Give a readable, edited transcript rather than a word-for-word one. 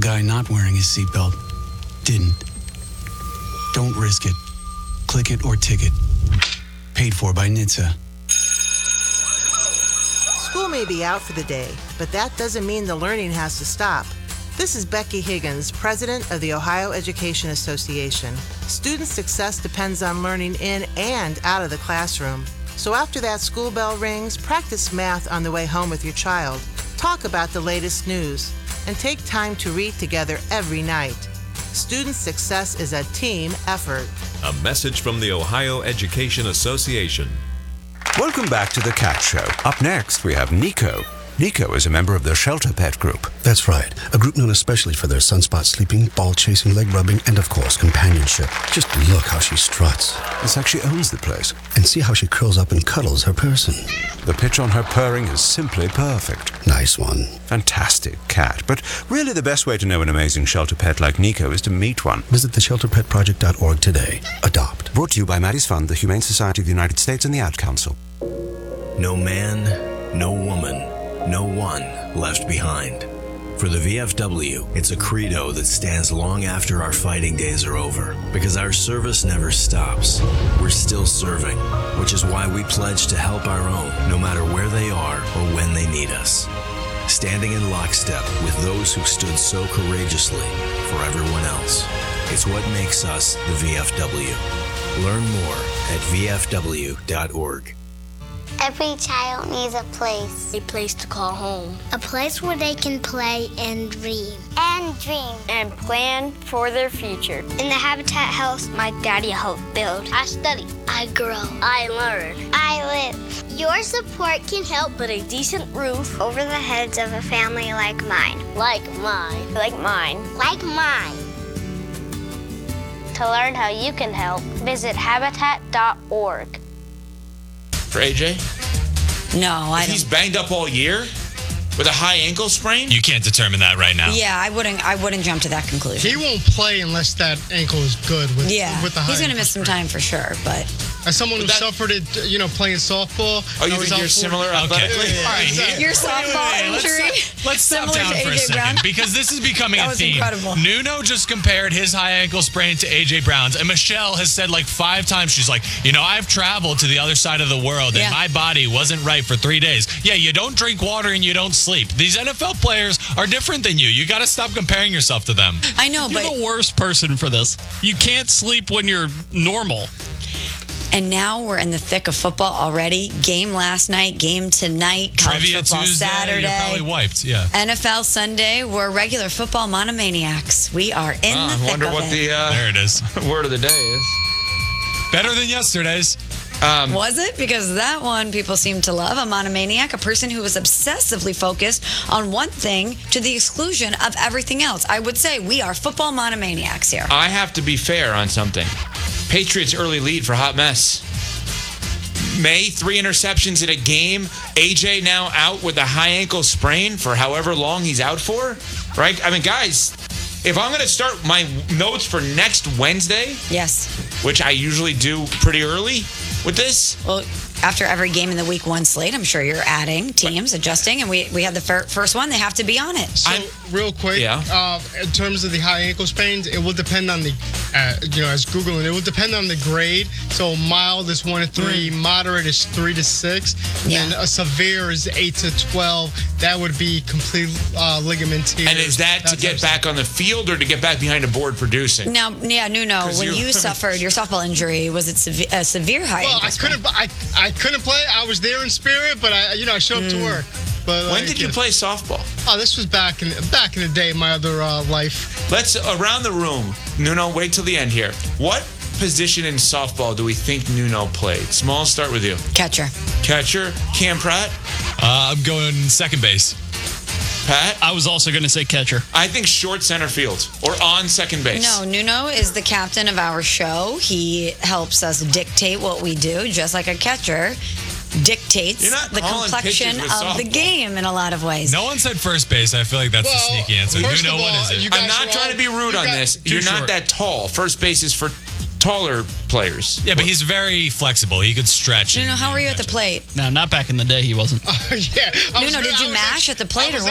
guy not wearing his seatbelt didn't. Don't risk it. Click it or ticket. Paid for by NHTSA. School may be out for the day, but that doesn't mean the learning has to stop. This is Becky Higgins, president of the Ohio Education Association. Student success depends on learning in and out of the classroom. So after that school bell rings, practice math on the way home with your child. Talk about the latest news, and take time to read together every night. Student success is a team effort. A message from the Ohio Education Association. Welcome back to The Cat Show. Up next, we have Nico. Nico is a member of the Shelter Pet Group. That's right. A group known especially for their sunspot sleeping, ball chasing, leg rubbing, and of course, companionship. Just look how she struts. It's like she owns the place. And see how she curls up and cuddles her person. The pitch on her purring is simply perfect. Nice one. Fantastic cat. But really the best way to know an amazing shelter pet like Nico is to meet one. Visit theshelterpetproject.org today. Adopt. Brought to you by Maddie's Fund, the Humane Society of the United States, and the Ad Council. No man, no woman, no one left behind. For the VFW, it's a credo that stands long after our fighting days are over, because our service never stops. We're still serving, which is why we pledge to help our own, no matter where they are or when they need us. Standing in lockstep with those who stood so courageously for everyone else. It's what makes us the VFW. Learn more at vfw.org. Every child needs a place to call home. A place where they can play and dream. And plan for their future. In the Habitat house, my daddy helped build. I study. I grow. I learn. I live. Your support can help put a decent roof over the heads of a family like mine. Like mine. Like mine. Like mine. To learn how you can help, visit habitat.org. For AJ? No, I don't. He's banged up all year with a high ankle sprain? You can't determine that right now. Yeah, I wouldn't jump to that conclusion. He won't play unless that ankle is good with the high he's going to miss some time for sure, but... As someone who suffered it, playing softball... Oh, you think you're similar athletically? Okay. All right, your softball injury? Let's stop down for a second, Brown? because this is becoming a theme. Incredible. Nuno just compared his high ankle sprain to A.J. Brown's, and Michelle has said like 5 times, she's like, I've traveled to the other side of the world, and my body wasn't right for 3 days. Yeah, you don't drink water and you don't sleep. These NFL players are different than you. You got to stop comparing yourself to them. I know, You're the worst person for this. You can't sleep when you're normal. And now we're in the thick of football already. Game last night, game tonight, college Trivia football Tuesday, Saturday. You're probably wiped, yeah. NFL Sunday, we're regular football monomaniacs. We are in the thick of it. I wonder what the there it is. word of the day is. Better than yesterday's. Was it? Because that one people seem to love. A monomaniac, a person who is obsessively focused on one thing to the exclusion of everything else. I would say we are football monomaniacs here. I have to be fair on something. Patriots early lead for Hot Mess. May, 3 interceptions in a game. AJ now out with a high ankle sprain for however long he's out for. Right? I mean, guys, if I'm going to start my notes for next Wednesday, yes, which I usually do pretty early with this. Well, after every game in the week 1 slate, I'm sure you're adding teams, adjusting, and we had the first one. They have to be on it. So, real quick, in terms of the high ankle sprains, it will depend on the, as Googling, it will depend on the grade. So mild is 1 to 3, moderate is 3 to 6, and a severe is 8 to 12. That would be complete ligament tear. And is that to get back on the field or to get back behind a board producing? Now, Nuno, when you suffered your softball injury, was it a severe high ankle sprain? I couldn't play. I was there in spirit, but I showed up to work. But when did you play softball? Oh, this was back in the day, my other life. Let's around the room. Nuno, wait till the end here. What position in softball do we think Nuno played? Small, start with you. Catcher. Cam Pratt? I'm going second base. Pat? I was also going to say catcher. I think short center field or on second base. No, Nuno is the captain of our show. He helps us dictate what we do, just like a catcher dictates the complexion of the game in a lot of ways. No one said first base. I feel like that's the sneaky answer. Nuno, what is it? I'm not trying to be rude on this. You're not that tall. First base is for taller players. Yeah, but he's very flexible. He could stretch. Nuno, how were you at the plate? No, not back in the day. He wasn't. Yeah. Nuno, did you mash at the plate or what?